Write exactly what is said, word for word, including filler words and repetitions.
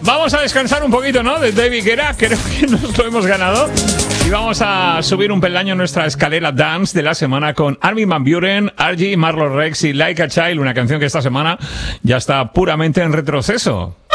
vamos a descansar un poquito, ¿no? De David Guetta, creo que nos lo hemos ganado. Y vamos a subir un peldaño en nuestra escalera dance de la semana con Armin van Buuren, Argy, Marlon Rex y Like a Child, una canción que esta semana ya está puramente en retroceso.